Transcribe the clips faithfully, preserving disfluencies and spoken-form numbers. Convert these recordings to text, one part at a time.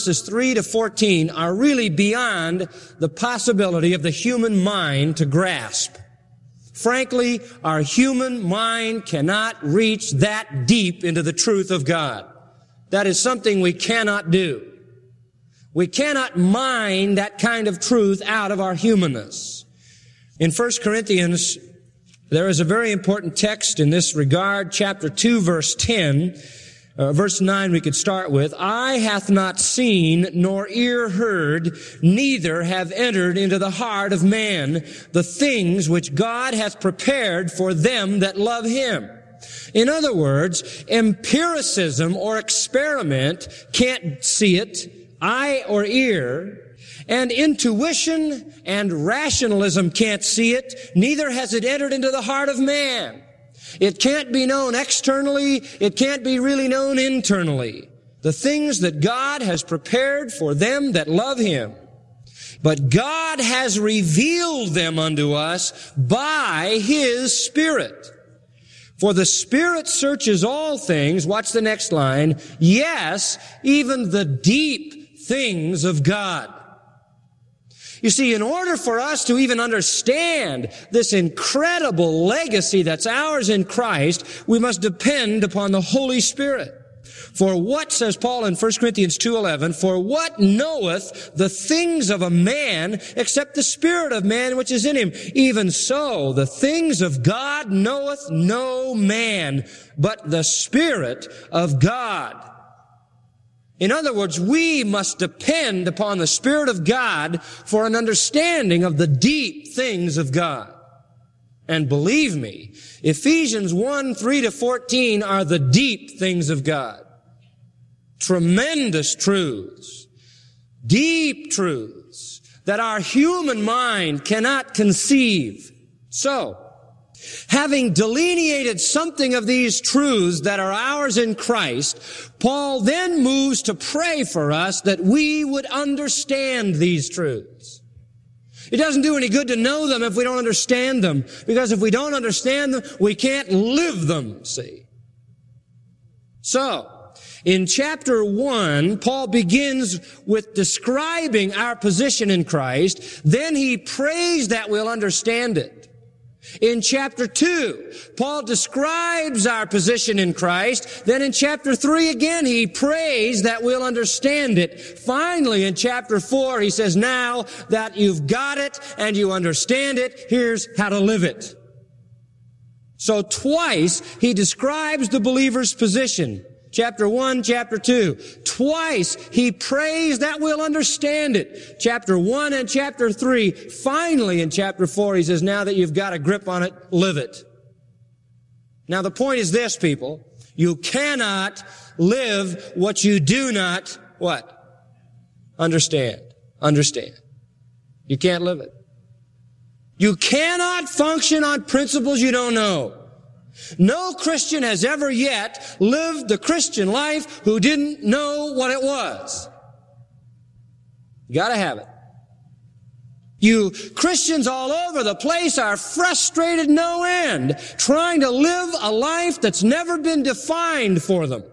verses three to fourteen are really beyond the possibility of the human mind to grasp. Frankly, our human mind cannot reach that deep into the truth of God. That is something we cannot do. We cannot mine that kind of truth out of our humanness. In First Corinthians, there is a very important text in this regard, chapter two, verse ten. Uh, verse nine we could start with. Eye hath not seen, nor ear heard, neither have entered into the heart of man the things which God hath prepared for them that love Him. In other words, empiricism or experiment can't see it, eye or ear, and intuition and rationalism can't see it, neither has it entered into the heart of man. It can't be known externally. It can't be really known internally. The things that God has prepared for them that love Him. But God has revealed them unto us by His Spirit. For the Spirit searches all things, watch the next line, yes, even the deep things of God. You see, in order for us to even understand this incredible legacy that's ours in Christ, we must depend upon the Holy Spirit. For what, says Paul in First Corinthians two eleven, for what knoweth the things of a man except the spirit of man which is in him? Even so, the things of God knoweth no man, but the Spirit of God. In other words, we must depend upon the Spirit of God for an understanding of the deep things of God. And believe me, Ephesians one, three to fourteen are the deep things of God. Tremendous truths, deep truths that our human mind cannot conceive. So, having delineated something of these truths that are ours in Christ, Paul then moves to pray for us that we would understand these truths. It doesn't do any good to know them if we don't understand them, because if we don't understand them, we can't live them, see. So, in chapter one, Paul begins with describing our position in Christ. Then he prays that we'll understand it. In chapter two, Paul describes our position in Christ. Then in chapter three again, he prays that we'll understand it. Finally, in chapter four, he says, now that you've got it and you understand it, here's how to live it. So twice, he describes the believer's position. Chapter one, chapter two. Twice he prays that we'll understand it. Chapter one and chapter three. Finally in chapter four he says, now that you've got a grip on it, live it. Now the point is this, people. You cannot live what you do not, what? Understand. Understand. You can't live it. You cannot function on principles you don't know. No Christian has ever yet lived the Christian life who didn't know what it was. You gotta have it. You Christians all over the place are frustrated no end, trying to live a life that's never been defined for them.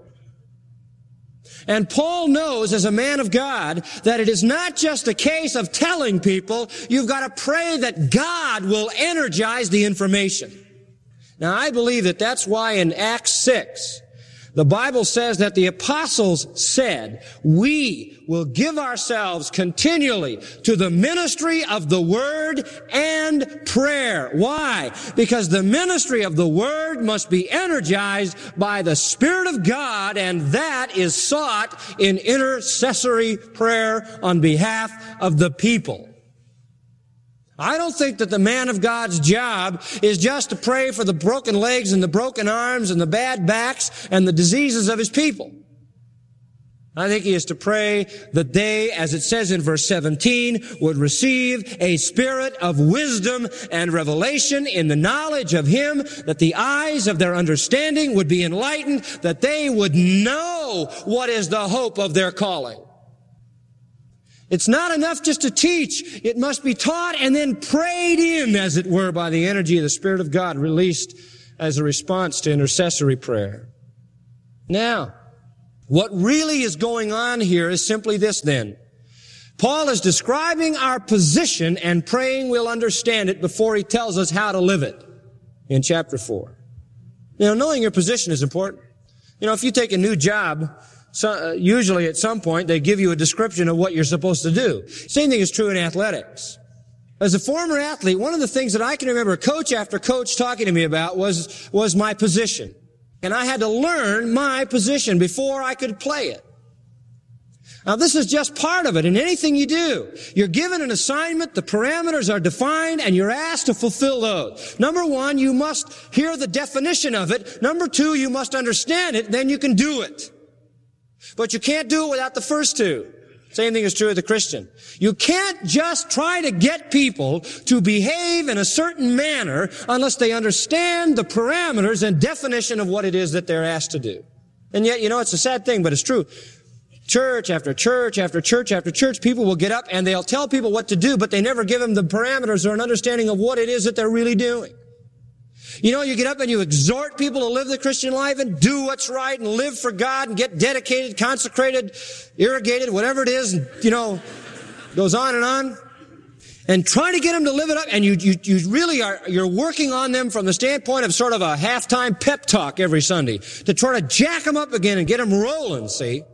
And Paul knows, as a man of God, that it is not just a case of telling people. You've got to pray that God will energize the information. Now, I believe that that's why in Acts six, the Bible says that the apostles said, we will give ourselves continually to the ministry of the Word and prayer. Why? Because the ministry of the Word must be energized by the Spirit of God, and that is sought in intercessory prayer on behalf of the people. I don't think that the man of God's job is just to pray for the broken legs and the broken arms and the bad backs and the diseases of his people. I think he is to pray that they, as it says in verse seventeen, would receive a spirit of wisdom and revelation in the knowledge of Him, that the eyes of their understanding would be enlightened, that they would know what is the hope of their calling. It's not enough just to teach. It must be taught and then prayed in, as it were, by the energy of the Spirit of God released as a response to intercessory prayer. Now, What really is going on here is simply this then. Paul is describing our position and praying we'll understand it before he tells us how to live it in chapter four. You know, knowing your position is important. You know, if you take a new job, so, uh, usually at some point they give you a description of what you're supposed to do. Same thing is true in athletics. As a former athlete, one of the things that I can remember coach after coach talking to me about was, was my position. And I had to learn my position before I could play it. Now, this is just part of it. In anything you do, you're given an assignment, the parameters are defined, and you're asked to fulfill those. Number one, you must hear the definition of it. Number two, you must understand it, then you can do it. But you can't do it without the first two. Same thing is true of the Christian. You can't just try to get people to behave in a certain manner unless they understand the parameters and definition of what it is that they're asked to do. And yet, you know, it's a sad thing, but it's true. Church after church after church after church, people will get up and they'll tell people what to do, but they never give them the parameters or an understanding of what it is that they're really doing. You know, you get up and you exhort people to live the Christian life and do what's right and live for God and get dedicated, consecrated, irrigated, whatever it is, and, you know, goes on and on. And try to get them to live it up, and you, you, you really are, you're working on them from the standpoint of sort of a halftime pep talk every Sunday to try to jack them up again and get them rolling, see?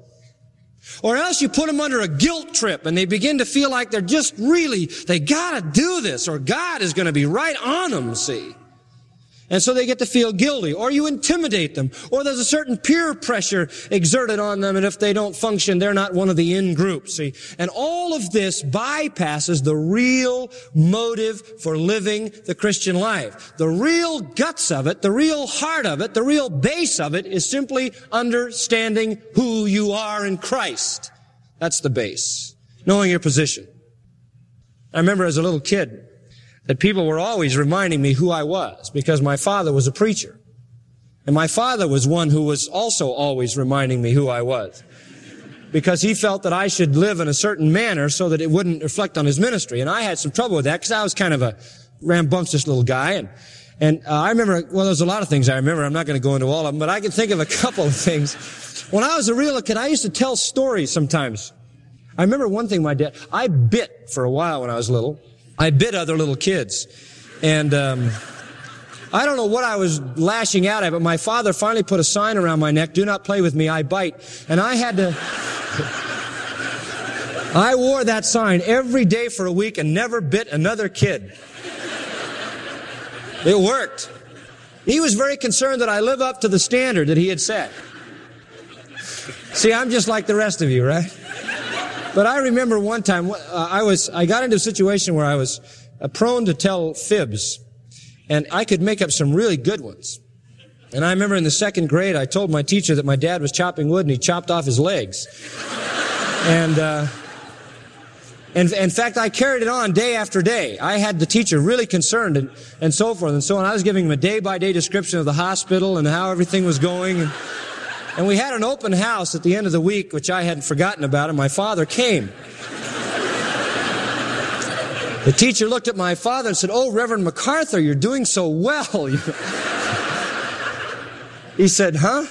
Or else you put them under a guilt trip and they begin to feel like they're just really, they gotta do this or God is gonna be right on them, see? And so they get to feel guilty. Or you intimidate them. Or there's a certain peer pressure exerted on them, and if they don't function, they're not one of the in-group, see? And all of this bypasses the real motive for living the Christian life. The real guts of it, the real heart of it, the real base of it is simply understanding who you are in Christ. That's the base. Knowing your position. I remember as a little kid, that people were always reminding me who I was because my father was a preacher. And my father was one who was also always reminding me who I was because he felt that I should live in a certain manner so that it wouldn't reflect on his ministry. And I had some trouble with that because I was kind of a rambunctious little guy. And, and uh, I remember, well, there's a lot of things I remember. I'm not going to go into all of them, but I can think of a couple of things. When I was a real kid, I used to tell stories sometimes. I remember one thing my dad, I bit for a while when I was little. I bit other little kids. And um I don't know what I was lashing out at, but my father finally put a sign around my neck, "Do not play with me, I bite." And I had to... I wore that sign every day for a week and never bit another kid. It worked. He was very concerned that I live up to the standard that he had set. See, I'm just like the rest of you, right? But I remember one time, uh, I was, I got into a situation where I was uh, prone to tell fibs. And I could make up some really good ones. And I remember in the second grade, I told my teacher that my dad was chopping wood and he chopped off his legs. And, uh, and in fact, I carried it on day after day. I had the teacher really concerned and, and so forth and so on. I was giving him a day-by-day description of the hospital and how everything was going. And, And we had an open house at the end of the week, which I hadn't forgotten about, and my father came. The teacher looked at my father and said, "Oh, Reverend MacArthur, you're doing so well." He said, "Huh?"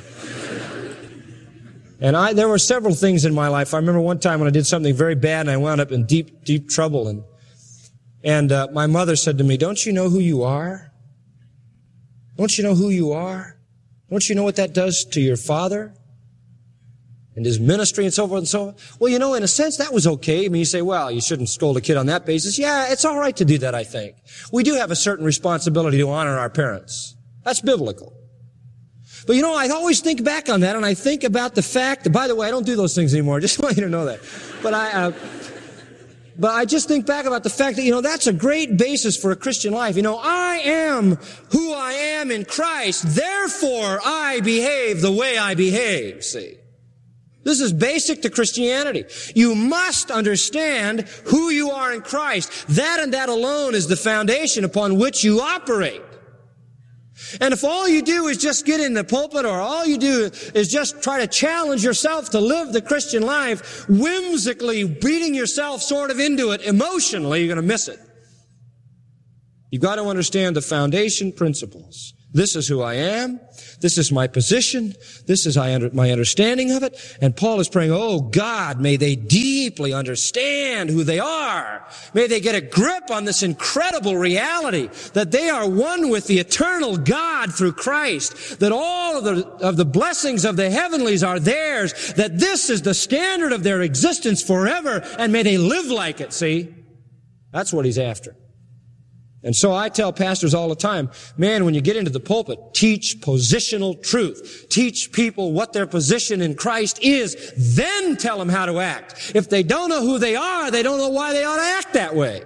And I, there were several things in my life. I remember one time when I did something very bad and I wound up in deep, deep trouble. And, and uh, my mother said to me, "Don't you know who you are? Don't you know who you are? Don't you know what that does to your father and his ministry and so forth and so on?" Well, you know, in a sense, that was okay. I mean, you say, well, you shouldn't scold a kid on that basis. Yeah, it's all right to do that, I think. We do have a certain responsibility to honor our parents. That's biblical. But, you know, I always think back on that, and I think about the fact that, by the way, I don't do those things anymore. I just want you to know that. But I... Uh, But I just think back about the fact that, you know, that's a great basis for a Christian life. You know, I am who I am in Christ, therefore I behave the way I behave, see. This is basic to Christianity. You must understand who you are in Christ. That and that alone is the foundation upon which you operate. And if all you do is just get in the pulpit, or all you do is just try to challenge yourself to live the Christian life, whimsically beating yourself sort of into it emotionally, you're going to miss it. You've got to understand the foundation principles. This is who I am. This is my position. This is my understanding of it. And Paul is praying, oh God, may they deeply understand who they are. May they get a grip on this incredible reality that they are one with the eternal God through Christ, that all of the, of the blessings of the heavenlies are theirs, that this is the standard of their existence forever, and may they live like it, see? That's what he's after. And so I tell pastors all the time, man, when you get into the pulpit, teach positional truth. Teach people what their position in Christ is, then tell them how to act. If they don't know who they are, they don't know why they ought to act that way.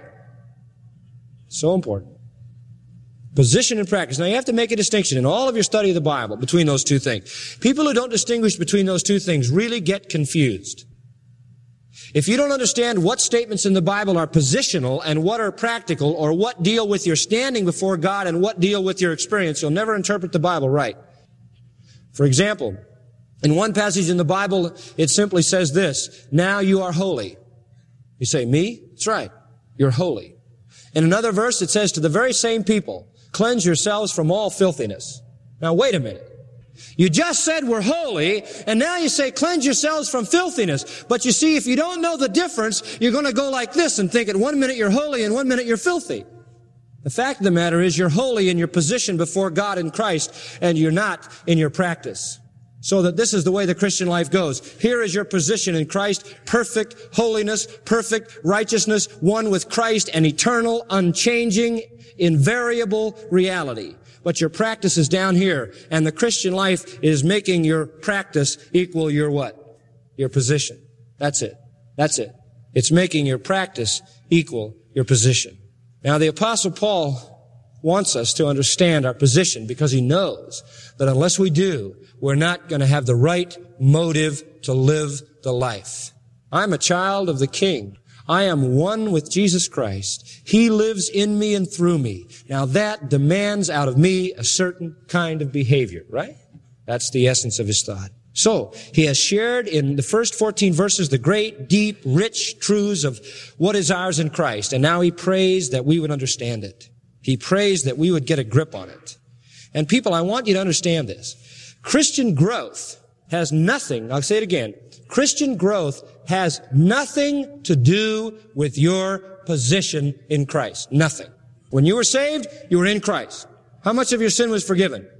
So important. Position and practice. Now you have to make a distinction in all of your study of the Bible between those two things. People who don't distinguish between those two things really get confused. If you don't understand what statements in the Bible are positional and what are practical, or what deal with your standing before God and what deal with your experience, you'll never interpret the Bible right. For example, in one passage in the Bible, it simply says this, now you are holy. You say, me? That's right. You're holy. In another verse, it says to the very same people, cleanse yourselves from all filthiness. Now wait a minute. You just said we're holy, and now you say cleanse yourselves from filthiness. But you see, if you don't know the difference, you're going to go like this and think at one minute you're holy and one minute you're filthy. The fact of the matter is you're holy in your position before God in Christ, and you're not in your practice. So that this is the way the Christian life goes. Here is your position in Christ, perfect holiness, perfect righteousness, one with Christ, and eternal, unchanging, invariable reality. But your practice is down here, and the Christian life is making your practice equal your what? Your position. That's it. That's it. It's making your practice equal your position. Now the Apostle Paul wants us to understand our position because he knows that unless we do, we're not going to have the right motive to live the life. I'm a child of the King. I am one with Jesus Christ. He lives in me and through me. Now that demands out of me a certain kind of behavior, right? That's the essence of his thought. So, he has shared in the first fourteen verses the great, deep, rich truths of what is ours in Christ. And now he prays that we would understand it. He prays that we would get a grip on it. And people, I want you to understand this. Christian growth has nothing, I'll say it again, Christian growth has nothing to do with your position in Christ. Nothing. When you were saved, you were in Christ. How much of your sin was forgiven?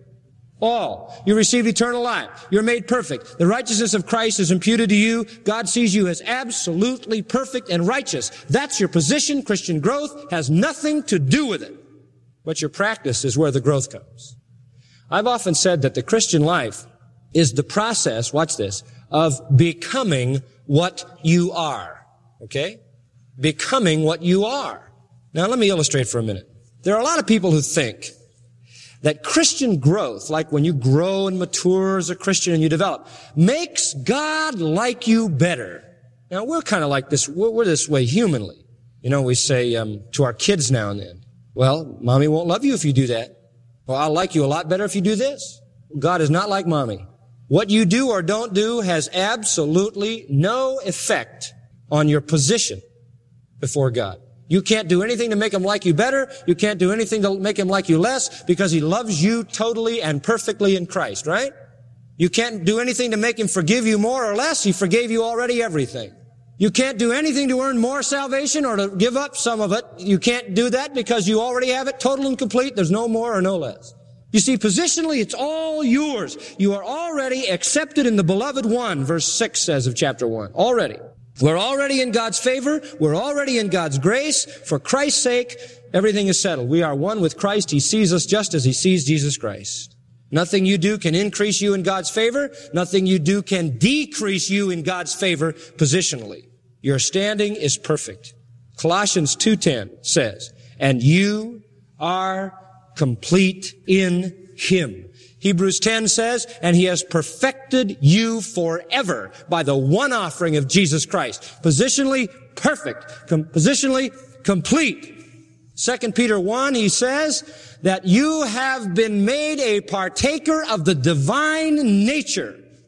All. You received eternal life. You're made perfect. The righteousness of Christ is imputed to you. God sees you as absolutely perfect and righteous. That's your position. Christian growth has nothing to do with it. But your practice is where the growth comes. I've often said that the Christian life is the process, watch this, of becoming what you are. Okay? Becoming what you are. Now let me illustrate for a minute. There are a lot of people who think that Christian growth, like when you grow and mature as a Christian and you develop, makes God like you better. Now we're kind of like this, we're, we're this way humanly. You know, we say um, to our kids now and then, well, mommy won't love you if you do that. Well, I'll like you a lot better if you do this. God is not like mommy. What you do or don't do has absolutely no effect on your position before God. You can't do anything to make him like you better. You can't do anything to make him like you less because he loves you totally and perfectly in Christ, right? You can't do anything to make him forgive you more or less. He forgave you already everything. You can't do anything to earn more salvation or to give up some of it. You can't do that because you already have it total and complete. There's no more or no less. You see, positionally, it's all yours. You are already accepted in the beloved one, verse six says of chapter one. Already. We're already in God's favor. We're already in God's grace. For Christ's sake, everything is settled. We are one with Christ. He sees us just as he sees Jesus Christ. Nothing you do can increase you in God's favor. Nothing you do can decrease you in God's favor positionally. Your standing is perfect. Colossians two ten says, and you are complete in him. Hebrews ten says, and he has perfected you forever by the one offering of Jesus Christ. Positionally perfect. Com- positionally complete. Second Peter one, he says that you have been made a partaker of the divine nature.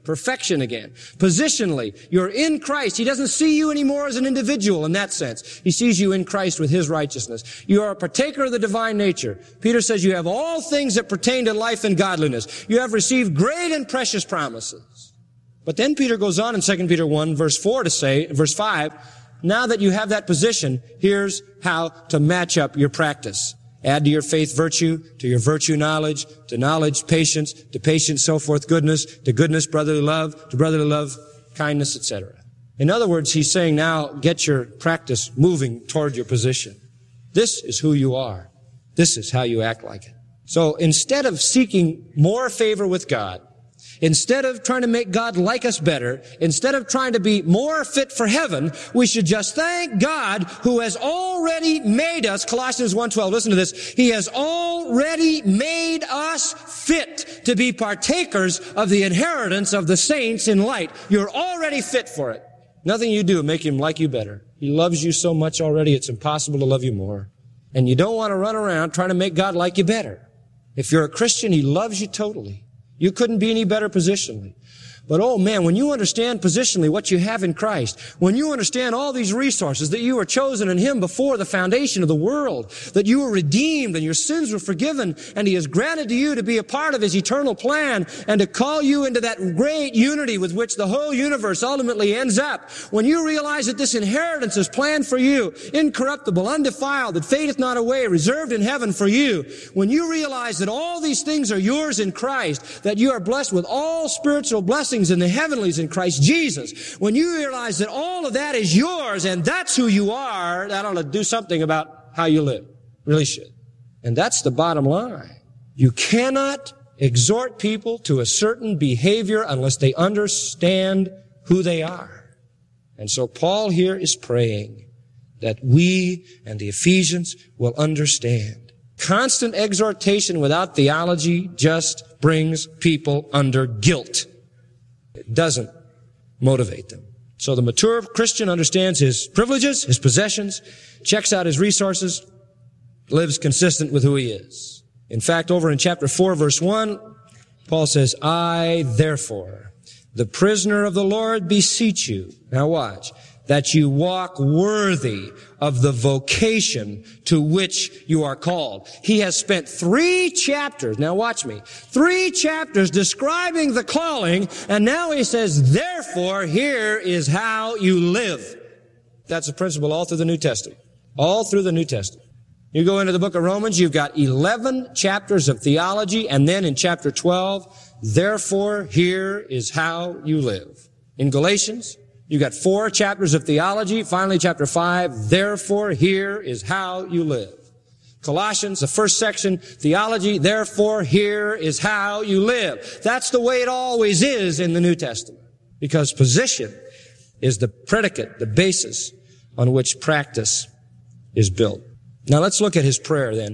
Perfection again. Positionally, you're in Christ. He doesn't see you anymore as an individual in that sense. He sees you in Christ with His righteousness. You are a partaker of the divine nature. Peter says you have all things that pertain to life and godliness. You have received great and precious promises. But then Peter goes on in Second Peter one, verse four to say, verse five, now that you have that position, here's how to match up your practice. Add to your faith virtue, to your virtue knowledge, to knowledge patience, to patience so forth goodness, to goodness brotherly love, to brotherly love kindness, et cetera. In other words, he's saying now get your practice moving toward your position. This is who you are. This is how you act like it. So instead of seeking more favor with God, instead of trying to make God like us better, instead of trying to be more fit for heaven, we should just thank God who has already made us, Colossians one twelve, listen to this, He has already made us fit to be partakers of the inheritance of the saints in light. You're already fit for it. Nothing you do will make Him like you better. He loves you so much already, it's impossible to love you more. And you don't want to run around trying to make God like you better. If you're a Christian, He loves you totally. You couldn't be any better positionally. But oh man, when you understand positionally what you have in Christ, when you understand all these resources, that you were chosen in Him before the foundation of the world, that you were redeemed and your sins were forgiven, and He has granted to you to be a part of His eternal plan and to call you into that great unity with which the whole universe ultimately ends up. When you realize that this inheritance is planned for you, incorruptible, undefiled, that fadeth not away, reserved in heaven for you, when you realize that all these things are yours in Christ, that you are blessed with all spiritual blessings in the heavenlies in Christ Jesus, when you realize that all of that is yours and that's who you are, that ought to do something about how you live. Really should. And that's the bottom line. You cannot exhort people to a certain behavior unless they understand who they are. And so Paul here is praying that we and the Ephesians will understand. Constant exhortation without theology just brings people under guilt. It doesn't motivate them. So the mature Christian understands his privileges, his possessions, checks out his resources, lives consistent with who he is. In fact, over in chapter four, verse one, Paul says, I, therefore, the prisoner of the Lord, beseech you. Now watch. That you walk worthy of the vocation to which you are called. He has spent three chapters, now watch me, three chapters describing the calling, and now he says, therefore, here is how you live. That's a principle all through the New Testament. All through the New Testament. You go into the book of Romans, you've got eleven chapters of theology, and then in chapter twelve, therefore, here is how you live. In Galatians, you got four chapters of theology. Finally, chapter five, therefore, here is how you live. Colossians, the first section, theology, therefore, here is how you live. That's the way it always is in the New Testament. Because position is the predicate, the basis on which practice is built. Now let's look at his prayer then.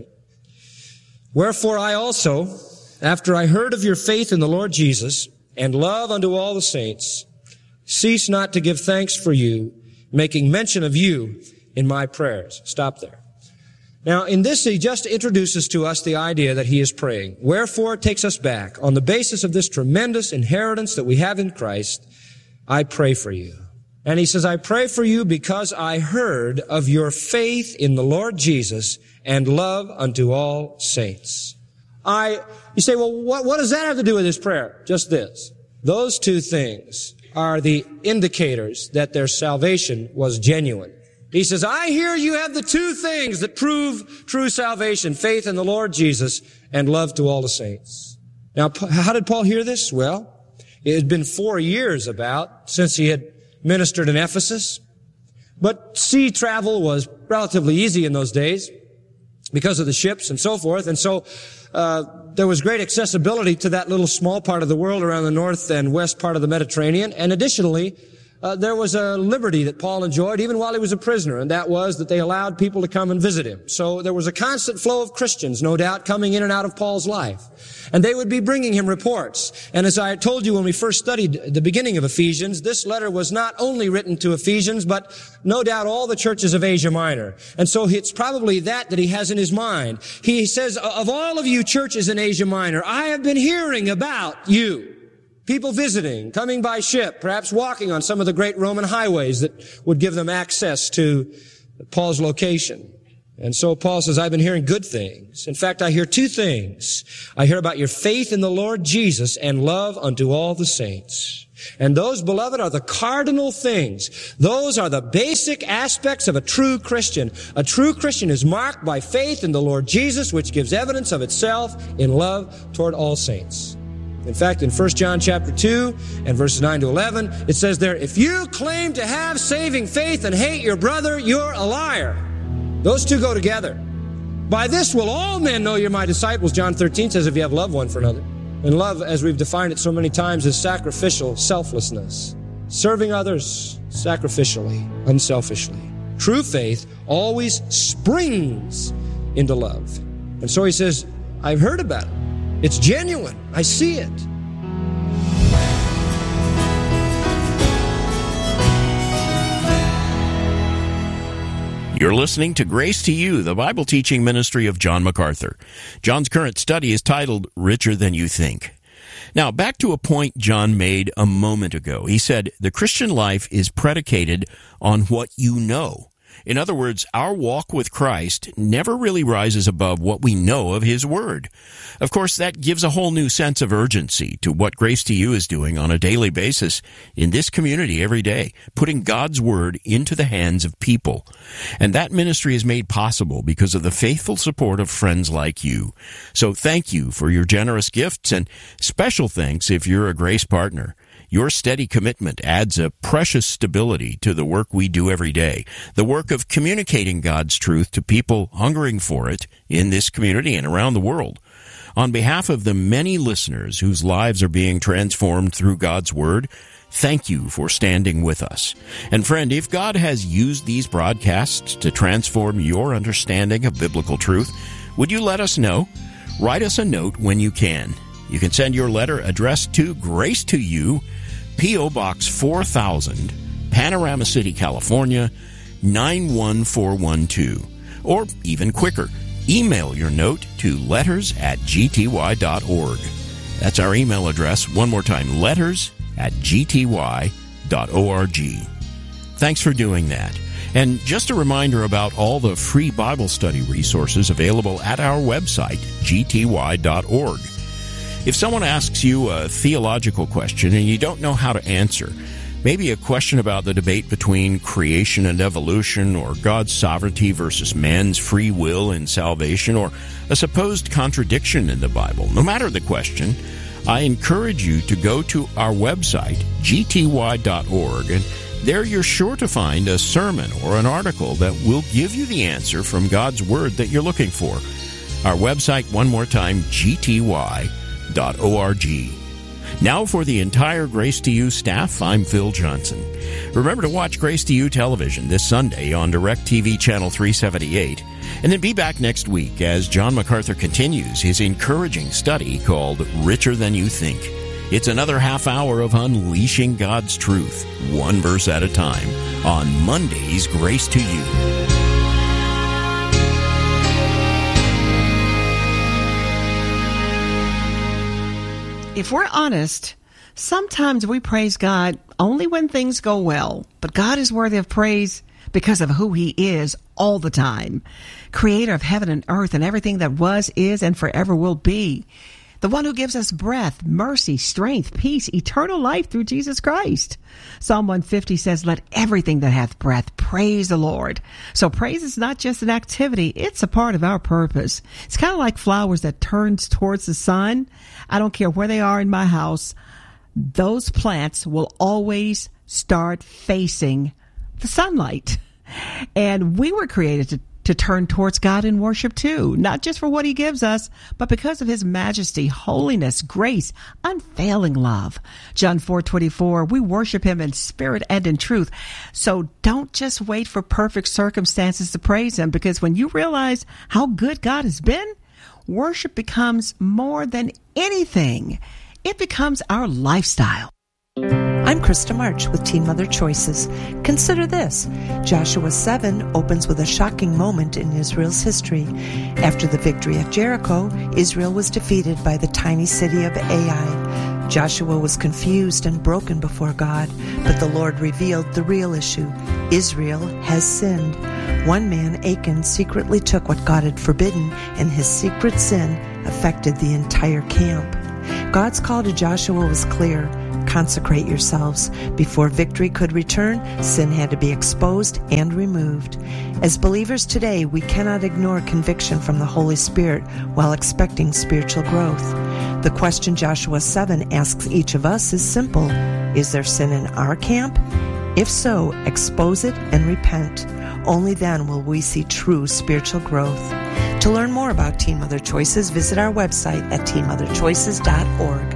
Wherefore I also, after I heard of your faith in the Lord Jesus and love unto all the saints, cease not to give thanks for you, making mention of you in my prayers. Stop there. Now, in this, he just introduces to us the idea that he is praying. Wherefore, it takes us back. On the basis of this tremendous inheritance that we have in Christ, I pray for you. And he says, I pray for you because I heard of your faith in the Lord Jesus and love unto all saints. I, you say, well, what, what does that have to do with his prayer? Just this. Those two things are the indicators that their salvation was genuine. He says, I hear you have the two things that prove true salvation, faith in the Lord Jesus and love to all the saints. Now, how did Paul hear this? Well, it had been four years about since he had ministered in Ephesus. But sea travel was relatively easy in those days because of the ships and so forth. And so uh there was great accessibility to that little small part of the world around the north and west part of the Mediterranean. And additionally, uh, there was a liberty that Paul enjoyed even while he was a prisoner, and that was that they allowed people to come and visit him. So there was a constant flow of Christians, no doubt, coming in and out of Paul's life. And they would be bringing him reports. And as I told you when we first studied the beginning of Ephesians, this letter was not only written to Ephesians, but no doubt all the churches of Asia Minor. And so it's probably that that he has in his mind. He says, of all of you churches in Asia Minor, I have been hearing about you. People visiting, coming by ship, perhaps walking on some of the great Roman highways that would give them access to Paul's location. And so Paul says, I've been hearing good things. In fact, I hear two things. I hear about your faith in the Lord Jesus and love unto all the saints. And those, beloved, are the cardinal things. Those are the basic aspects of a true Christian. A true Christian is marked by faith in the Lord Jesus, which gives evidence of itself in love toward all saints. In fact, in First John chapter two and verses nine to eleven, it says there, if you claim to have saving faith and hate your brother, you're a liar. Those two go together. By this will all men know you're my disciples, John thirteen says, if you have love one for another. And love, as we've defined it so many times, is sacrificial selflessness. Serving others sacrificially, unselfishly. True faith always springs into love. And so he says, I've heard about it. It's genuine. I see it. You're listening to Grace to You, the Bible teaching ministry of John MacArthur. John's current study is titled Richer Than You Think. Now, back to a point John made a moment ago. He said, the Christian life is predicated on what you know. In other words, our walk with Christ never really rises above what we know of His Word. Of course, that gives a whole new sense of urgency to what Grace to You is doing on a daily basis in this community every day, putting God's Word into the hands of people. And that ministry is made possible because of the faithful support of friends like you. So thank you for your generous gifts, and special thanks if you're a Grace partner. Your steady commitment adds a precious stability to the work we do every day, the work of communicating God's truth to people hungering for it in this community and around the world. On behalf of the many listeners whose lives are being transformed through God's Word, thank you for standing with us. And friend, if God has used these broadcasts to transform your understanding of biblical truth, would you let us know? Write us a note when you can. You can send your letter addressed to Grace to You, P O. Box four thousand, Panorama City, California, nine one four one two. Or even quicker, email your note to letters at g t y dot org. That's our email address. One more time, letters at g t y dot org. Thanks for doing that. And just a reminder about all the free Bible study resources available at our website, g t y dot org. If someone asks you a theological question and you don't know how to answer, maybe a question about the debate between creation and evolution, or God's sovereignty versus man's free will in salvation, or a supposed contradiction in the Bible, no matter the question, I encourage you to go to our website, g t y dot org, and there you're sure to find a sermon or an article that will give you the answer from God's Word that you're looking for. Our website, one more time, g t y dot org. Now for the entire Grace to You staff, I'm Phil Johnson. Remember to watch Grace to You television this Sunday on DirecTV Channel three seventy-eight, and then be back next week as John MacArthur continues his encouraging study called Richer Than You Think. It's another half hour of unleashing God's truth, one verse at a time, on Monday's Grace to You. If we're honest, sometimes we praise God only when things go well, but God is worthy of praise because of who He is all the time. Creator of heaven and earth and everything that was, is, and forever will be. The one who gives us breath, mercy, strength, peace, eternal life through Jesus Christ. Psalm one fifty says, let everything that hath breath praise the Lord. So praise is not just an activity, it's a part of our purpose. It's kind of like flowers that turns towards the sun. I don't care where they are in my house, those plants will always start facing the sunlight. And we were created to to turn towards God in worship too, not just for what He gives us, but because of His majesty, holiness, grace, unfailing love. John four twenty-four, we worship Him in spirit and in truth. So don't just wait for perfect circumstances to praise Him, because when you realize how good God has been, worship becomes more than anything. It becomes our lifestyle. I'm Krista March with Teen Mother Choices. Consider this. Joshua seven opens with a shocking moment in Israel's history. After the victory at Jericho, Israel was defeated by the tiny city of Ai. Joshua was confused and broken before God, but the Lord revealed the real issue. Israel has sinned. One man, Achan, secretly took what God had forbidden, and his secret sin affected the entire camp. God's call to Joshua was clear. Consecrate yourselves. Before victory could return, sin had to be exposed and removed. As believers today, we cannot ignore conviction from the Holy Spirit while expecting spiritual growth. The question Joshua seven asks each of us is simple. Is there sin in our camp? If so, expose it and repent. Only then will we see true spiritual growth. To learn more about Teen Mother Choices, visit our website at teen mother choices dot org.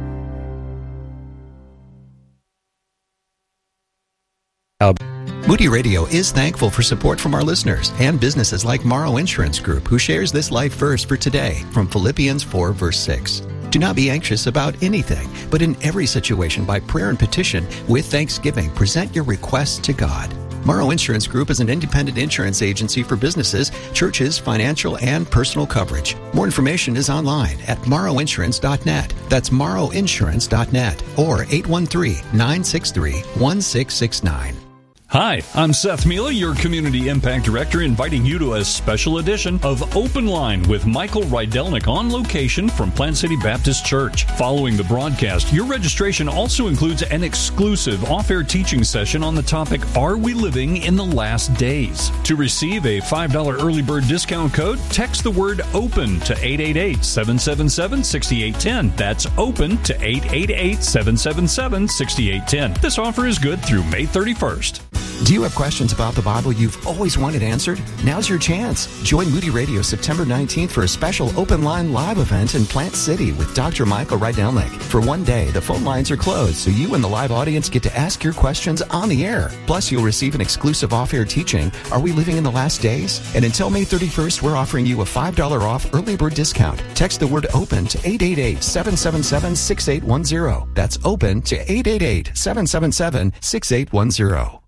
Moody Radio is thankful for support from our listeners and businesses like Morrow Insurance Group, who shares this life verse for today from Philippians four, verse six. Do not be anxious about anything, but in every situation by prayer and petition with thanksgiving, present your requests to God. Morrow Insurance Group is an independent insurance agency for businesses, churches, financial, and personal coverage. More information is online at morrow insurance dot net. That's morrow insurance dot net or eight one three, nine six three, one six six nine. Hi, I'm Seth Mila, your Community Impact Director, inviting you to a special edition of Open Line with Michael Rydelnik on location from Plant City Baptist Church. Following the broadcast, your registration also includes an exclusive off-air teaching session on the topic, Are We Living in the Last Days? To receive a five dollars early bird discount code, text the word OPEN to eight eight eight, seven seven seven, six eight one zero. That's OPEN to eight eight eight, seven seven seven, six eight one zero. This offer is good through May thirty-first. Do you have questions about the Bible you've always wanted answered? Now's your chance. Join Moody Radio September nineteenth for a special Open Line live event in Plant City with Doctor Michael Rydelnik. For one day, the phone lines are closed, so you and the live audience get to ask your questions on the air. Plus, you'll receive an exclusive off-air teaching, Are We Living in the Last Days? And until May thirty-first, we're offering you a five dollars off early bird discount. Text the word OPEN to eight eight eight, seven seven seven, six eight one zero. That's OPEN to eight eight eight, seven seven seven, six eight one zero.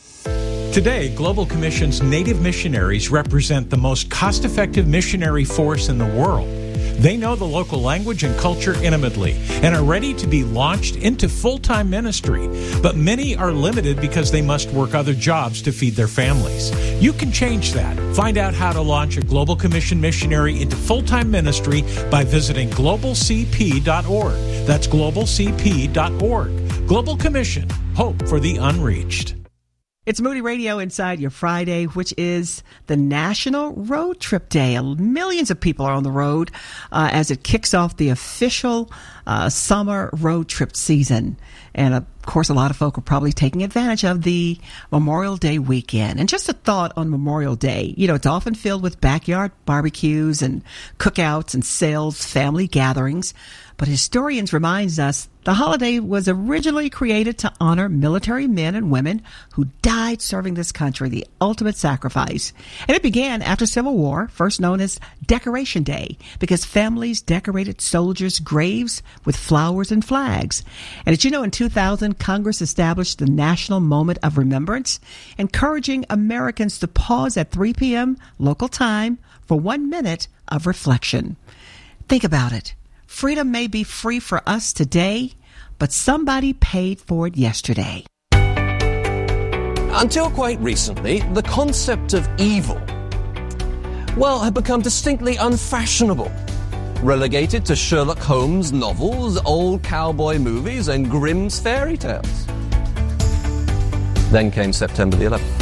Today, Global Commission's Native missionaries represent the most cost-effective missionary force in the world. They know the local language and culture intimately and are ready to be launched into full-time ministry. But many are limited because they must work other jobs to feed their families. You can change that. Find out how to launch a Global Commission missionary into full-time ministry by visiting global c p dot org. That's global c p dot org. Global Commission. Hope for the unreached. It's Moody Radio inside your Friday, which is the National Road Trip Day. Millions of people are on the road uh, as it kicks off the official uh, summer road trip season. And, of course, a lot of folk are probably taking advantage of the Memorial Day weekend. And just a thought on Memorial Day. You know, it's often filled with backyard barbecues and cookouts and sales, family gatherings. But historians remind us the holiday was originally created to honor military men and women who died serving this country, the ultimate sacrifice. And it began after Civil War, first known as Decoration Day, because families decorated soldiers' graves with flowers and flags. And did you know in two thousand, Congress established the National Moment of Remembrance, encouraging Americans to pause at three p.m. local time for one minute of reflection. Think about it. Freedom may be free for us today, but somebody paid for it yesterday. Until quite recently, the concept of evil, well, had become distinctly unfashionable, relegated to Sherlock Holmes novels, old cowboy movies, and Grimm's fairy tales. Then came September the eleventh.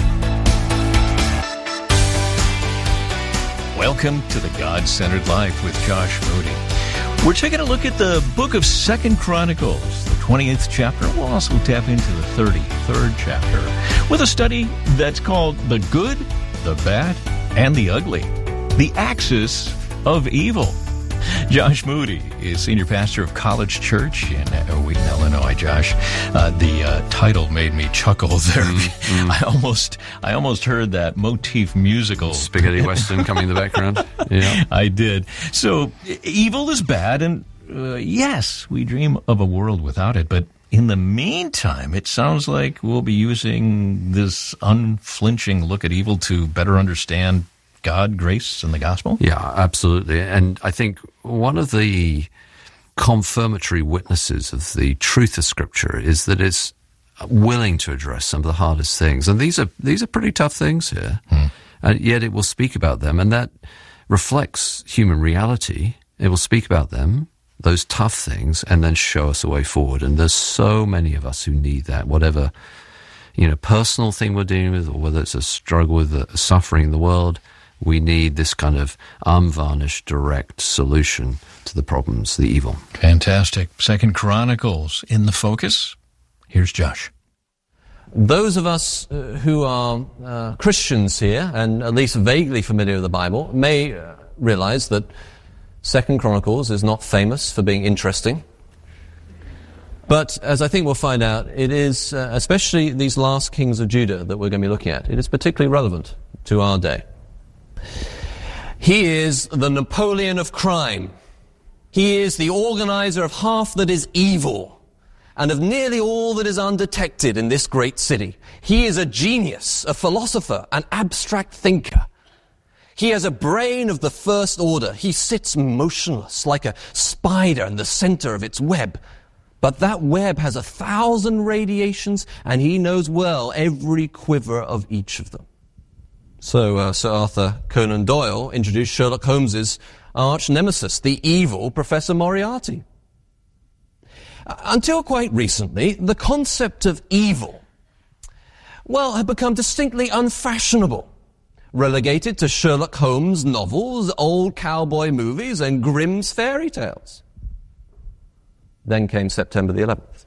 Welcome to the God-Centered Life with Josh Moody. We're taking a look at the book of Second Chronicles, the twentieth chapter. We'll also tap into the thirty-third chapter with a study that's called The Good, the Bad, and the Ugly, the Axis of Evil. Josh Moody is senior pastor of College Church in uh, Wheaton, Illinois. Josh, uh, the uh, title made me chuckle there. Mm-hmm. I almost, I almost heard that motif musical spaghetti western coming in the background. Yeah, I did. So evil is bad, and uh, yes, we dream of a world without it. But in the meantime, it sounds like we'll be using this unflinching look at evil to better understand God, grace, and the gospel? Yeah, absolutely. And I think one of the confirmatory witnesses of the truth of Scripture is that it's willing to address some of the hardest things. And these are these are pretty tough things here. Hmm. And yet it will speak about them, and that reflects human reality. It will speak about them, those tough things, and then show us a way forward. And there's so many of us who need that, whatever, you know, personal thing we're dealing with, or whether it's a struggle with the suffering in the world, we need this kind of unvarnished, direct solution to the problems, the evil. Fantastic. Second Chronicles in the focus. Here's Josh. Those of us uh, who are uh, Christians here, and at least vaguely familiar with the Bible, may uh, realize that Second Chronicles is not famous for being interesting. But as I think we'll find out, it is, uh, especially these last kings of Judah that we're going to be looking at, it is particularly relevant to our day. He is the Napoleon of crime. He is the organizer of half that is evil, and of nearly all that is undetected in this great city. He is a genius, a philosopher, an abstract thinker. He has a brain of the first order. He sits motionless like a spider in the center of its web. But that web has a thousand radiations, and he knows well every quiver of each of them. So uh, Sir Arthur Conan Doyle introduced Sherlock Holmes's arch nemesis, the evil Professor Moriarty. Until quite recently, the concept of evil, well, had become distinctly unfashionable, relegated to Sherlock Holmes novels, old cowboy movies, and Grimm's fairy tales. Then came September the eleventh.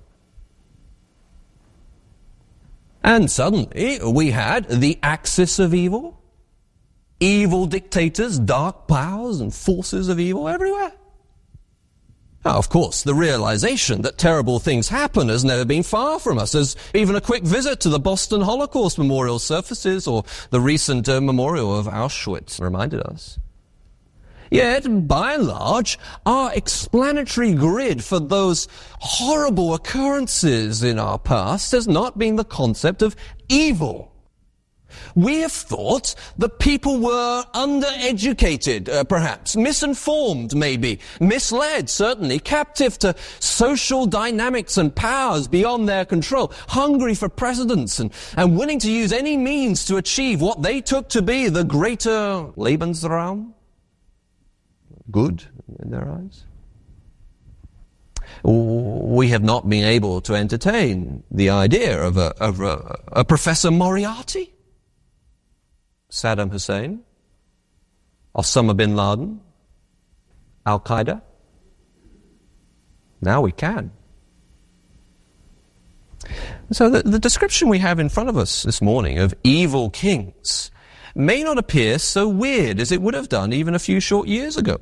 And suddenly we had the axis of evil, evil dictators, dark powers, and forces of evil everywhere. Now, of course, the realization that terrible things happen has never been far from us, as even a quick visit to the Boston Holocaust Memorial surfaces or the recent uh, memorial of Auschwitz reminded us. Yet, by and large, our explanatory grid for those horrible occurrences in our past has not been the concept of evil. We have thought that people were undereducated, uh, perhaps, misinformed, maybe, misled, certainly, captive to social dynamics and powers beyond their control, hungry for precedence and, and willing to use any means to achieve what they took to be the greater Lebensraum. Good in their eyes. We have not been able to entertain the idea of a, of a, a Professor Moriarty, Saddam Hussein, Osama bin Laden, Al-Qaeda. Now we can. So the, the description we have in front of us this morning of evil kings may not appear so weird as it would have done even a few short years ago.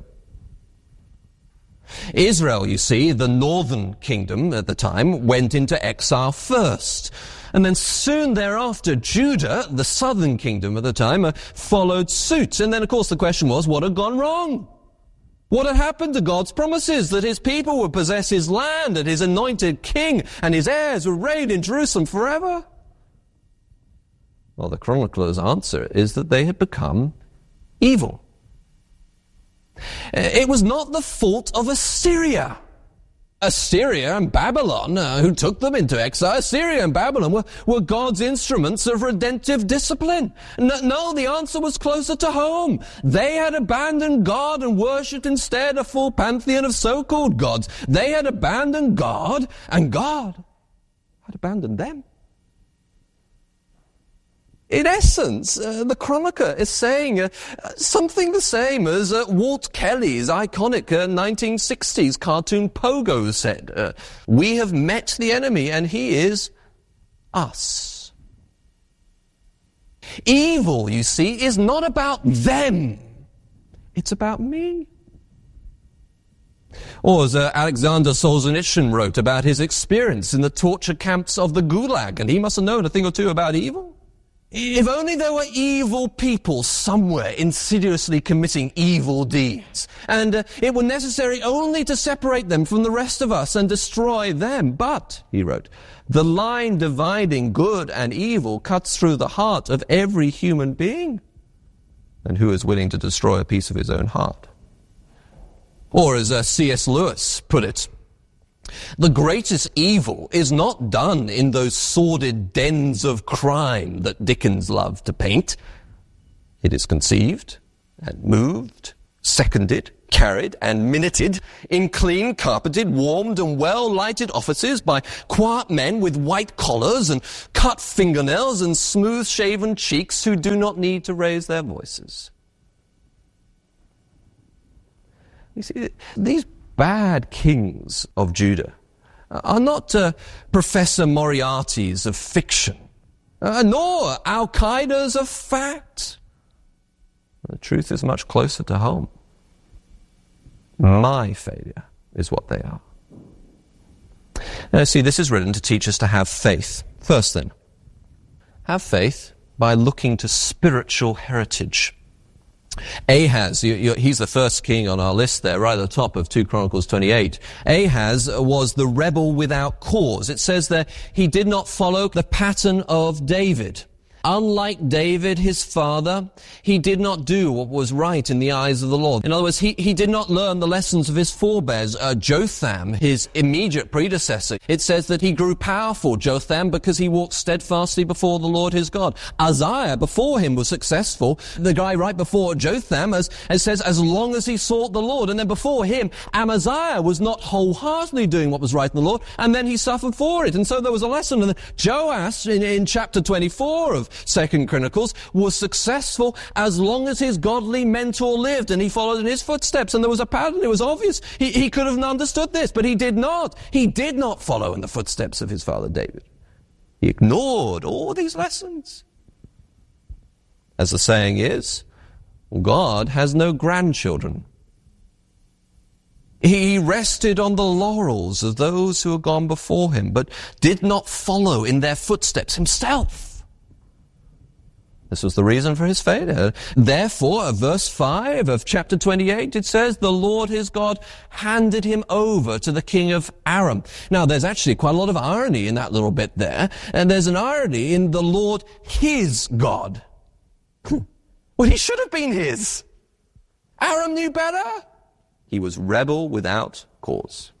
Israel, you see, the northern kingdom at the time, went into exile first. And then soon thereafter, Judah, the southern kingdom at the time, uh, followed suit. And then, of course, the question was, what had gone wrong? What had happened to God's promises that his people would possess his land and his anointed king and his heirs would reign in Jerusalem forever? Well, the chronicler's answer is that they had become evil. It was not the fault of Assyria. Assyria and Babylon, uh, who took them into exile, Assyria and Babylon were, were God's instruments of redemptive discipline. No, no, the answer was closer to home. They had abandoned God and worshipped instead a full pantheon of so-called gods. They had abandoned God, and God had abandoned them. In essence, uh, the chronicler is saying uh, something the same as uh, Walt Kelly's iconic uh, nineteen sixties cartoon Pogo said. Uh, we have met the enemy, and he is us. Evil, you see, is not about them. It's about me. Or as uh, Alexander Solzhenitsyn wrote about his experience in the torture camps of the Gulag, and he must have known a thing or two about evil. If only there were evil people somewhere insidiously committing evil deeds, and uh, it were necessary only to separate them from the rest of us and destroy them. But, he wrote, the line dividing good and evil cuts through the heart of every human being. And who is willing to destroy a piece of his own heart? Or as uh, C S Lewis put it, the greatest evil is not done in those sordid dens of crime that Dickens loved to paint. It is conceived and moved, seconded, carried and minuted in clean, carpeted, warmed and well-lighted offices by quiet men with white collars and cut fingernails and smooth-shaven cheeks who do not need to raise their voices. You see, these bad kings of Judah are not uh, Professor Moriartys of fiction, uh, nor Al-Qaeda's of fact. The truth is much closer to home. My failure is what they are. Now, see, this is written to teach us to have faith. First then, have faith by looking to spiritual heritage. Ahaz, you, you, he's the first king on our list there, right at the top of two Chronicles twenty-eight. Ahaz was the rebel without cause. It says there, he did not follow the pattern of David. Unlike David, his father, he did not do what was right in the eyes of the Lord. In other words, he, he did not learn the lessons of his forebears. Uh, Jotham, his immediate predecessor, it says that he grew powerful, Jotham, because he walked steadfastly before the Lord his God. Uzziah, before him, was successful. The guy right before Jotham, as it says, as long as he sought the Lord. And then before him, Amaziah was not wholeheartedly doing what was right in the Lord, and then he suffered for it. And so there was a lesson. And then Joash, in, in chapter twenty-four of Second Chronicles, was successful as long as his godly mentor lived and he followed in his footsteps. And there was a pattern. It was obvious. He, he could have understood this, but he did not. He did not follow in the footsteps of his father David. He ignored all these lessons. As the saying is, God has no grandchildren. He rested on the laurels of those who had gone before him, but did not follow in their footsteps himself. This was the reason for his failure. Therefore, verse five of chapter twenty-eight, it says, the Lord his God handed him over to the king of Aram. Now, there's actually quite a lot of irony in that little bit there. And there's an irony in the Lord his God. Well, he should have been his. Aram knew better. He was rebel without cause.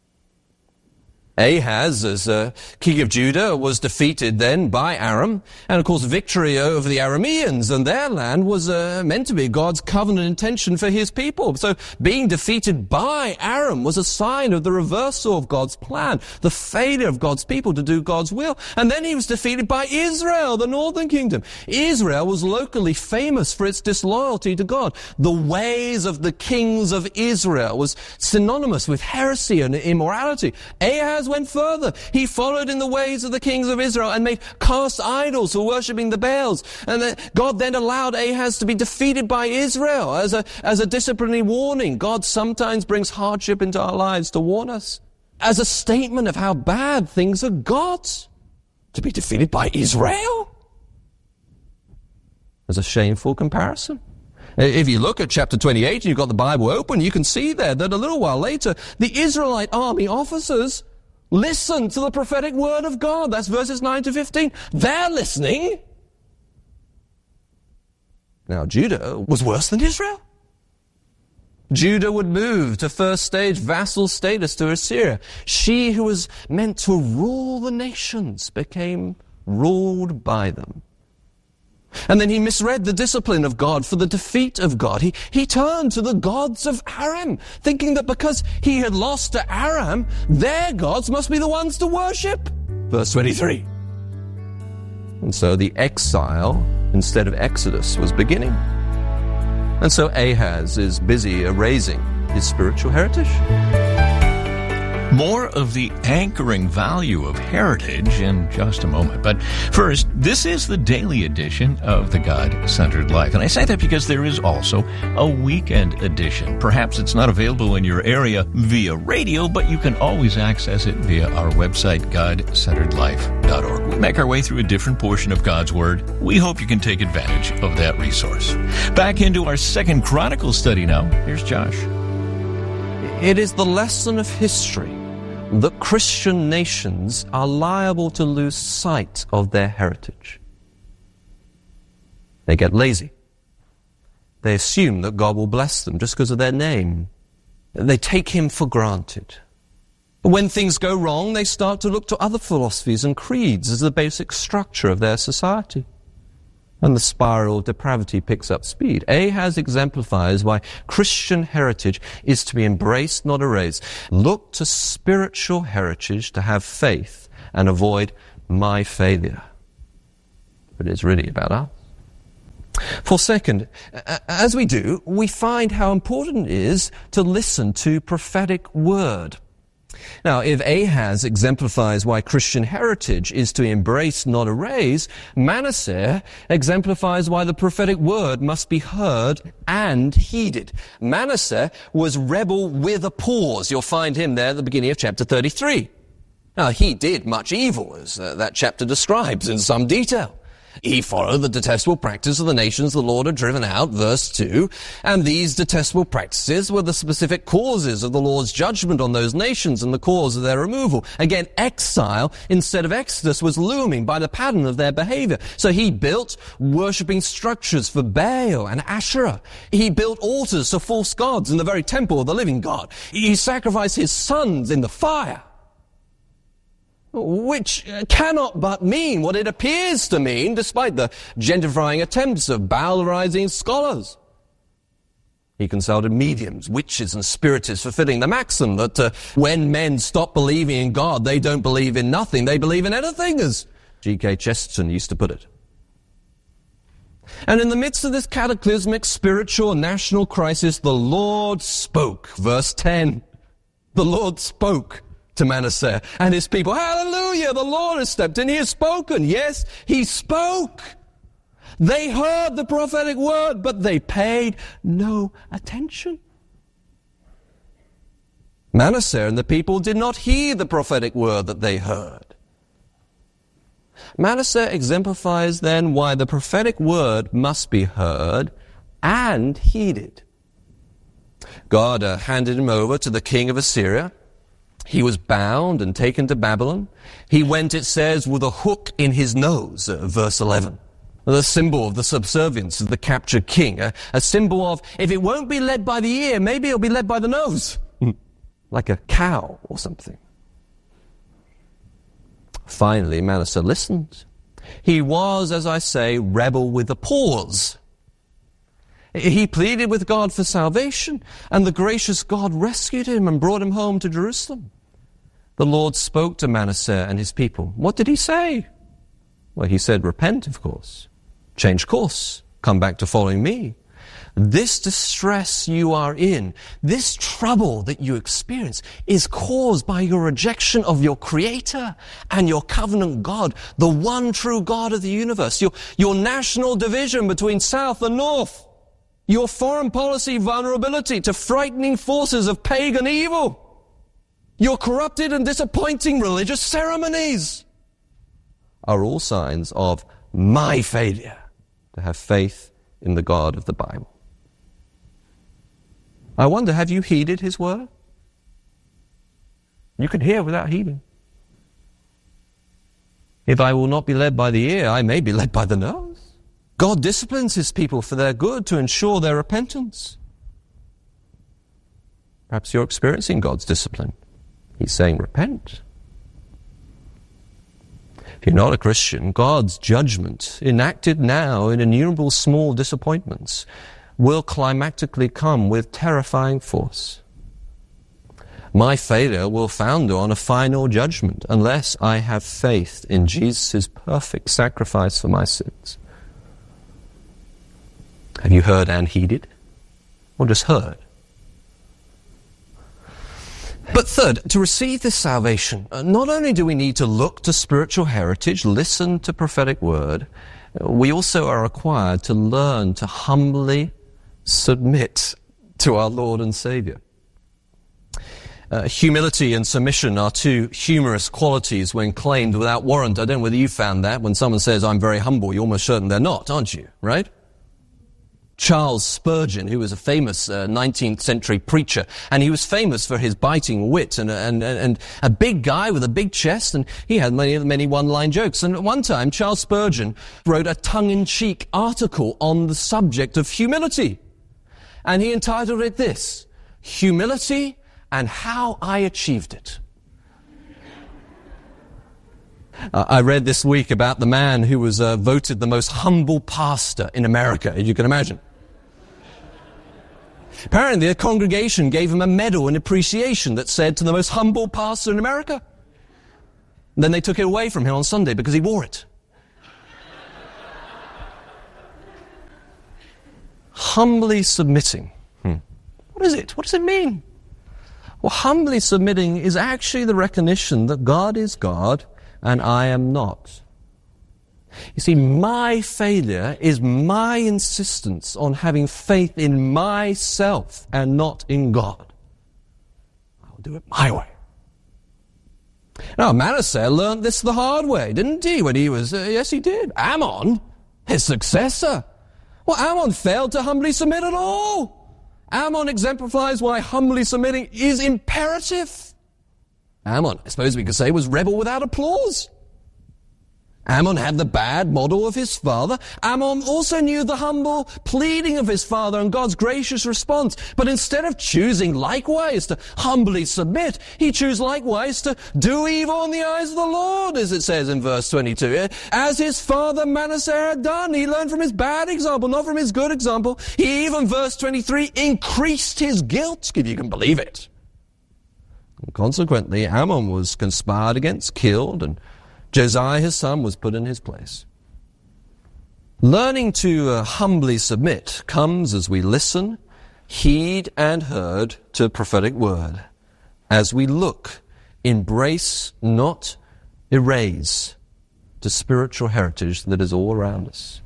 Ahaz, as uh, king of Judah, was defeated then by Aram. And of course, victory over the Arameans and their land was uh, meant to be God's covenant intention for his people. So being defeated by Aram was a sign of the reversal of God's plan, the failure of God's people to do God's will. And then he was defeated by Israel, the northern kingdom. Israel was locally famous for its disloyalty to God. The ways of the kings of Israel was synonymous with heresy and immorality. Ahaz went further. He followed in the ways of the kings of Israel and made cast idols for worshipping the Baals. And then God then allowed Ahaz to be defeated by Israel as a, as a disciplinary warning. God sometimes brings hardship into our lives to warn us, as a statement of how bad things are got. To be defeated by Israel? As a shameful comparison. If you look at chapter twenty-eight and you've got the Bible open, you can see there that a little while later, the Israelite army officers listen to the prophetic word of God. That's verses nine to fifteen. They're listening. Now, Judah was worse than Israel. Judah would move to first stage vassal status to Assyria. She who was meant to rule the nations became ruled by them. And then he misread the discipline of God for the defeat of God. He, he turned to the gods of Aram, thinking that because he had lost to Aram, their gods must be the ones to worship. Verse twenty-three. And so the exile, instead of exodus, was beginning. And so Ahaz is busy erasing his spiritual heritage. More of the anchoring value of heritage in just a moment. But first, this is the daily edition of the God-Centered Life. And I say that because there is also a weekend edition. Perhaps it's not available in your area via radio, but you can always access it via our website, god centered life dot org. We make our way through a different portion of God's Word. We hope you can take advantage of that resource. Back into our Second Chronicles study now. Here's Josh. It is the lesson of history that Christian nations are liable to lose sight of their heritage. They get lazy. They assume that God will bless them just because of their name. They take him for granted. When things go wrong, they start to look to other philosophies and creeds as the basic structure of their society. And the spiral of depravity picks up speed. Ahaz exemplifies why Christian heritage is to be embraced, not erased. Look to spiritual heritage to have faith and avoid my failure. But it's really about us. For second, as we do, we find how important it is to listen to prophetic word. Now, if Ahaz exemplifies why Christian heritage is to embrace, not erase, Manasseh exemplifies why the prophetic word must be heard and heeded. Manasseh was rebel with a pause. You'll find him there at the beginning of chapter thirty-three. Now, he did much evil, as uh, that chapter describes in some detail. He followed the detestable practice of the nations the Lord had driven out, verse two, and these detestable practices were the specific causes of the Lord's judgment on those nations and the cause of their removal. Again, exile instead of exodus was looming by the pattern of their behavior. So he built worshipping structures for Baal and Asherah. He built altars to false gods in the very temple of the living God. He sacrificed his sons in the fire. Which cannot but mean what it appears to mean, despite the gentrifying attempts of Baal-rising scholars. He consulted mediums, witches, and spiritists, fulfilling the maxim that uh, when men stop believing in God, they don't believe in nothing, they believe in anything, as G K Chesterton used to put it. And in the midst of this cataclysmic spiritual and national crisis, the Lord spoke. Verse ten. The Lord spoke to Manasseh and his people. Hallelujah! The Lord has stepped in. He has spoken. Yes, he spoke. They heard the prophetic word, but they paid no attention. Manasseh and the people did not heed the prophetic word that they heard. Manasseh exemplifies then why the prophetic word must be heard and heeded. God uh, handed him over to the king of Assyria. He was bound and taken to Babylon. He went, it says, with a hook in his nose, uh, verse eleven. The symbol of the subservience of the captured king. A, a symbol of, if it won't be led by the ear, maybe it'll be led by the nose. Like a cow or something. Finally, Manasseh listened. He was, as I say, rebel with a pause. He pleaded with God for salvation, and the gracious God rescued him and brought him home to Jerusalem. The Lord spoke to Manasseh and his people. What did he say? Well, he said, repent, of course. Change course. Come back to following me. This distress you are in, this trouble that you experience, is caused by your rejection of your Creator and your covenant God, the one true God of the universe. Your, your national division between South and North. Your foreign policy vulnerability to frightening forces of pagan evil. Your corrupted and disappointing religious ceremonies are all signs of my failure to have faith in the God of the Bible. I wonder, have you heeded his word? You can hear without heeding. If I will not be led by the ear, I may be led by the nose. God disciplines his people for their good to ensure their repentance. Perhaps you're experiencing God's discipline. He's saying, repent. If you're not a Christian, God's judgment, enacted now in innumerable small disappointments, will climactically come with terrifying force. My failure will founder on a final judgment unless I have faith in Jesus' perfect sacrifice for my sins. Have you heard and heeded? Or just heard? But third, to receive this salvation, not only do we need to look to spiritual heritage, listen to prophetic word, we also are required to learn to humbly submit to our Lord and Savior. Uh, humility and submission are two humorous qualities when claimed without warrant. I don't know whether you found that. When someone says, I'm very humble, you're almost certain they're not, aren't you? Right? Charles Spurgeon, who was a famous uh, nineteenth century preacher, and he was famous for his biting wit and, and, and a big guy with a big chest, and he had many, many one-line jokes. And at one time, Charles Spurgeon wrote a tongue-in-cheek article on the subject of humility. And he entitled it this, humility, and how I achieved it. Uh, I read this week about the man who was uh, voted the most humble pastor in America, if you can imagine. Apparently, the congregation gave him a medal in appreciation that said, to the most humble pastor in America. And then they took it away from him on Sunday because he wore it. Humbly submitting. Hmm. What is it? What does it mean? Well, humbly submitting is actually the recognition that God is God and I am not. You see, my failure is my insistence on having faith in myself and not in God. I'll do it my way. Now, Manasseh learned this the hard way, didn't he, when he was, uh, yes, he did. Ammon, his successor. Well, Ammon failed to humbly submit at all. Ammon exemplifies why humbly submitting is imperative. Ammon, I suppose we could say, was rebel without applause. Ammon had the bad model of his father. Ammon also knew the humble pleading of his father and God's gracious response. But instead of choosing likewise to humbly submit, he chose likewise to do evil in the eyes of the Lord, as it says in verse twenty-two. As his father Manasseh had done, he learned from his bad example, not from his good example. He even, verse twenty-three, increased his guilt, if you can believe it. And consequently, Ammon was conspired against, killed, and Josiah, his son, was put in his place. Learning to uh, humbly submit comes as we listen, heed, and heard to prophetic word. As we look, embrace, not erase, to spiritual heritage that is all around us.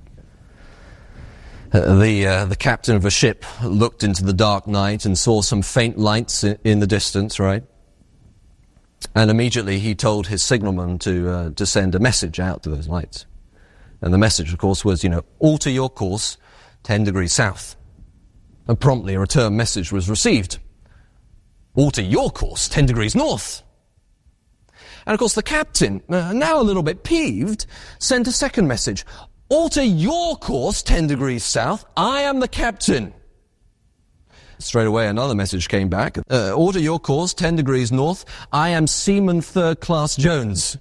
Uh, the uh, the captain of a ship looked into the dark night and saw some faint lights in, in the distance, right? And immediately he told his signalman to uh, to send a message out to those lights. And the message, of course, was, you know, alter your course ten degrees south. And promptly a return message was received. Alter your course ten degrees north. And of course the captain, uh, now a little bit peeved, sent a second message. Alter your course ten degrees south. I am the captain. Straight away another message came back. Uh, order your course ten degrees north. I am Seaman Third Class Jones.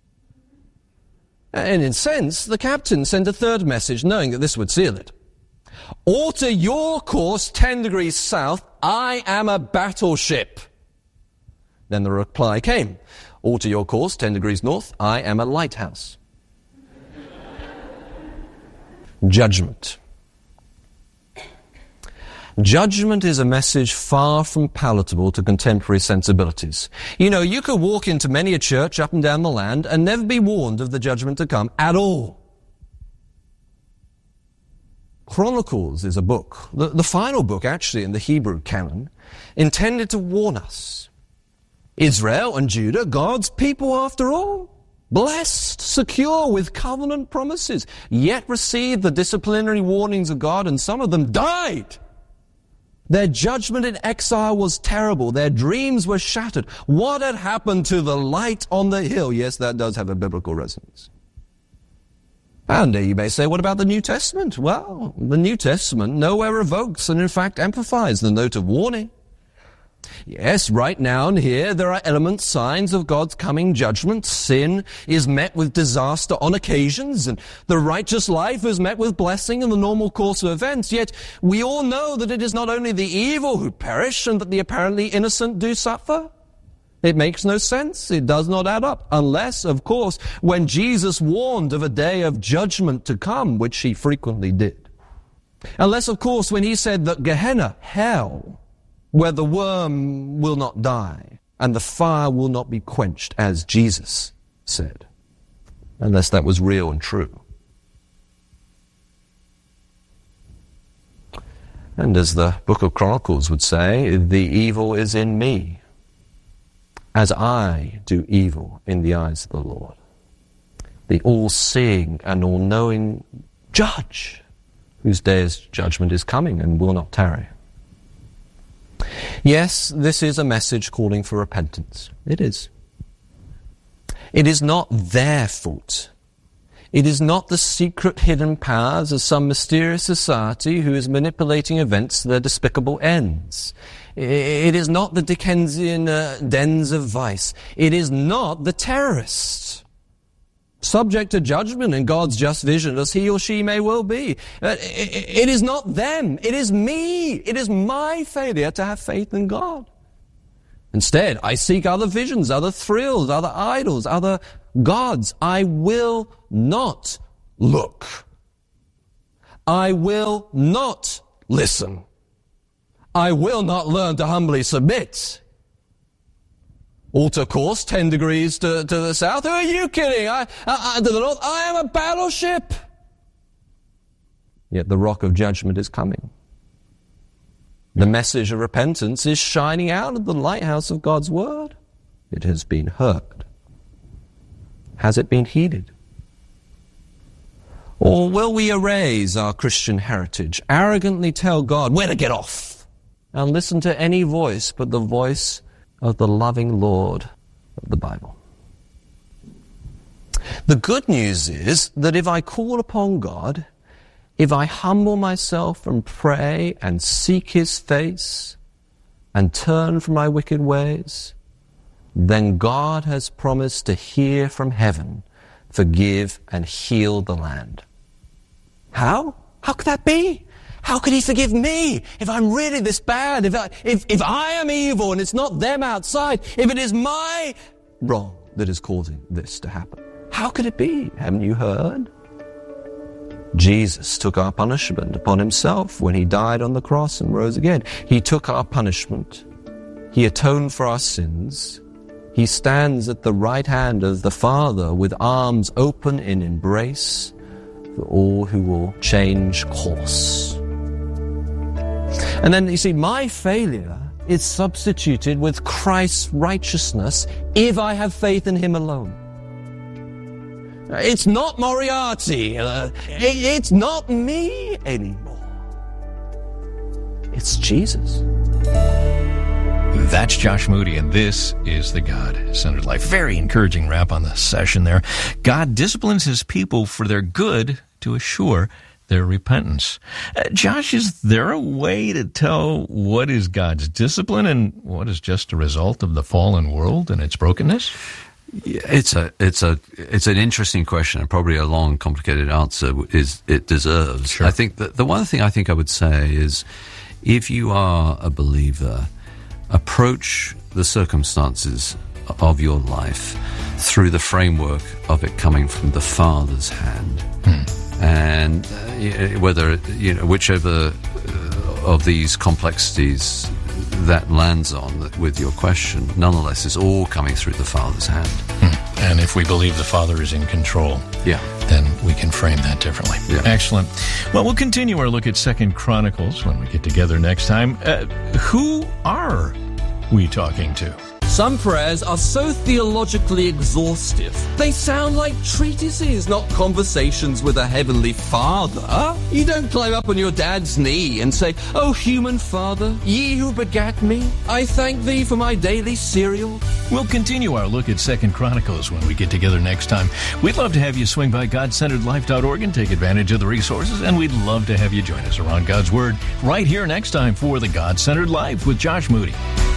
And in a sense, the captain sent a third message, knowing that this would seal it. Alter your course ten degrees south. I am a battleship. Then the reply came. Alter your course ten degrees north. I am a lighthouse. Judgment. Judgment is a message far from palatable to contemporary sensibilities. You know, you could walk into many a church up and down the land and never be warned of the judgment to come at all. Chronicles is a book, the, the final book actually in the Hebrew canon, intended to warn us. Israel and Judah, God's people after all, blessed, secure with covenant promises, yet received the disciplinary warnings of God, and some of them died. Their judgment in exile was terrible. Their dreams were shattered. What had happened to the light on the hill? Yes, that does have a biblical resonance. And you may say, what about the New Testament? Well, the New Testament nowhere revokes and in fact amplifies the note of warning. Yes, right now and here there are elements, signs of God's coming judgment. Sin is met with disaster on occasions, and the righteous life is met with blessing in the normal course of events. Yet we all know that it is not only the evil who perish and that the apparently innocent do suffer. It makes no sense. It does not add up. Unless, of course, when Jesus warned of a day of judgment to come, which he frequently did. Unless, of course, when he said that Gehenna, hell, where the worm will not die and the fire will not be quenched, as Jesus said. Unless that was real and true. And as the book of Chronicles would say, the evil is in me, as I do evil in the eyes of the Lord. The all-seeing and all-knowing judge, whose day's judgment is coming and will not tarry. Yes, this is a message calling for repentance. It is. It is not their fault. It is not the secret hidden powers of some mysterious society who is manipulating events to their despicable ends. It is not the Dickensian uh, dens of vice. It is not the terrorist, subject to judgment in God's just vision as he or she may well be. Uh, it, it is not them. It is me. It is my failure to have faith in God. Instead, I seek other visions, other thrills, other idols, other gods. I will not look. I will not listen. I will not learn to humbly submit. Altar course, ten degrees to, to the south. Who are you kidding? I, I, to the north, I am a battleship. Yet the rock of judgment is coming. The message of repentance is shining out of the lighthouse of God's word. It has been heard. Has it been heeded? Or will we erase our Christian heritage, arrogantly tell God where to get off, and listen to any voice but the voice of the loving Lord of the Bible? The good news is that if I call upon God, if I humble myself and pray and seek his face and turn from my wicked ways, then God has promised to hear from heaven, forgive and heal the land. How? How could that be? How could he forgive me if I'm really this bad? If I, if, if I am evil and it's not them outside, if it is my wrong that is causing this to happen? How could it be? Haven't you heard? Jesus took our punishment upon himself when he died on the cross and rose again. He took our punishment. He atoned for our sins. He stands at the right hand of the Father with arms open in embrace for all who will change course. And then, you see, my failure is substituted with Christ's righteousness if I have faith in him alone. It's not Moriarty. Uh, it, it's not me anymore. It's Jesus. That's Josh Moody, and this is the God-Centered Life. Very encouraging wrap on the session there. God disciplines his people for their good to assure their repentance. Uh, Josh, is there a way to tell what is God's discipline and what is just a result of the fallen world and its brokenness? Yeah, it's a it's a it's an interesting question, and probably a long, complicated answer is it deserves. Sure. I think that the one thing I think I would say is, if you are a believer, approach the circumstances of your life through the framework of it coming from the Father's hand, hmm. and uh, whether you know whichever uh, of these complexities that lands on with your question, nonetheless, it's all coming through the Father's hand. Hmm. And if we believe the Father is in control, yeah, then we can frame that differently. Yeah. Excellent. Well, we'll continue our look at Second Chronicles when we get together next time. Uh, who are we talking to? Some prayers are so theologically exhaustive. They sound like treatises, not conversations with a heavenly Father. You don't climb up on your dad's knee and say, "Oh, human Father, ye who begat me, I thank thee for my daily cereal." We'll continue our look at Second Chronicles when we get together next time. We'd love to have you swing by God Centered Life dot org and take advantage of the resources, and we'd love to have you join us around God's Word right here next time for the God-Centered Life with Josh Moody.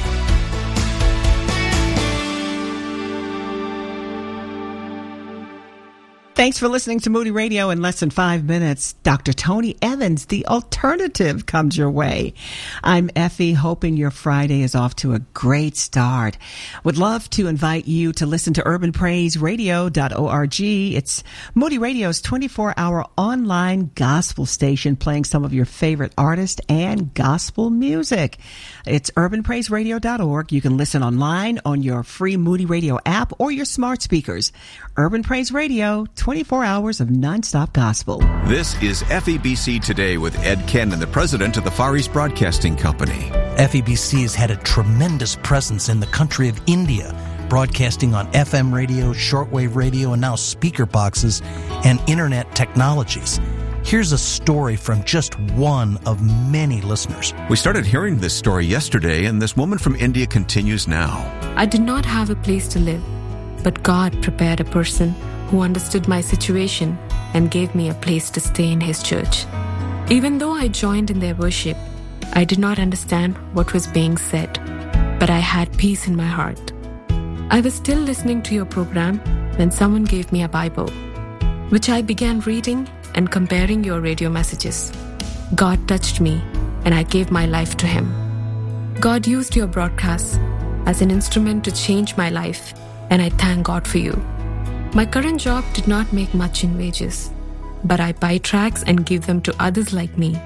Thanks for listening to Moody Radio. In less than five minutes, Doctor Tony Evans, The Alternative, comes your way. I'm Effie, hoping your Friday is off to a great start. Would love to invite you to listen to urban praise radio dot org. It's Moody Radio's twenty-four hour online gospel station playing some of your favorite artists and gospel music. It's urban praise radio dot org. You can listen online on your free Moody Radio app or your smart speakers. Urban Praise Radio, twenty-four hours of nonstop gospel. This is F E B C Today with Ed Cannon, the president of the Far East Broadcasting Company. F E B C has had a tremendous presence in the country of India, broadcasting on F M radio, shortwave radio, and now speaker boxes and internet technologies. Here's a story from just one of many listeners. We started hearing this story yesterday, and this woman from India continues now. I did not have a place to live, but God prepared a person who understood my situation and gave me a place to stay in His church. Even though I joined in their worship, I did not understand what was being said, but I had peace in my heart. I was still listening to your program when someone gave me a Bible, which I began reading and comparing your radio messages. God touched me, and I gave my life to Him. God used your broadcasts as an instrument to change my life, and I thank God for you. My current job did not make much in wages, but I buy tracts and give them to others like me